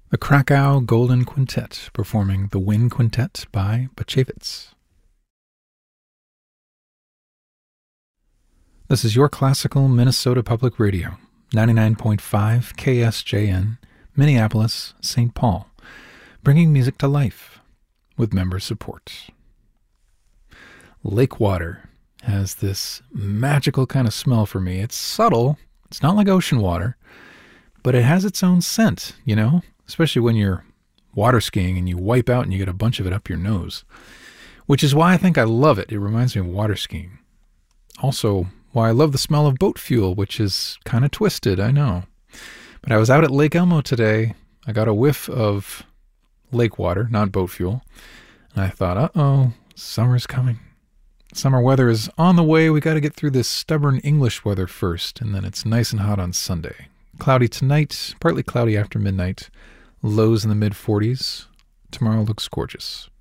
The Krakow Golden Quintet performing The Wind Quintet by Bachevitz. This is your classical Minnesota Public Radio, 99.5 KSJN, Minneapolis, St. Paul, bringing music to life with member support. Lake water has this magical kind of smell for me. It's subtle. It's not like ocean water, but it has its own scent, you know? Especially when you're water skiing and you wipe out and you get a bunch of it up your nose. Which is why I think I love it. It reminds me of water skiing. Also, why I love the smell of boat fuel, which is kind of twisted, I know. But I was out at Lake Elmo today. I got a whiff of lake water, not boat fuel. And I thought, uh-oh, summer's coming. Summer weather is on the way. We got to get through this stubborn English weather first, and then it's nice and hot on Sunday. Cloudy tonight, partly cloudy after midnight. Lows in the mid-40s. Tomorrow looks gorgeous.